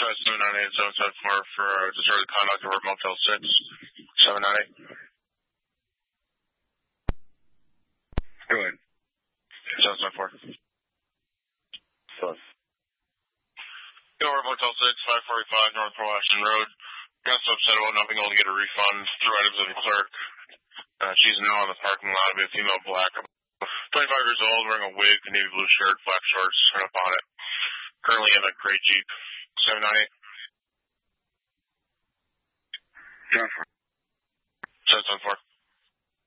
798 for disorderly conduct over Motel 6. 798. Go ahead. 774. Plus. Over Motel 6, 545 North Washington Road. Got so upset about not being able to get a refund through items of the clerk. She's now in the parking lot. It'll be a female black, 25 years old, wearing a wig, a navy blue shirt, black shorts, and a bonnet. Currently in a gray Jeep. 798. 774.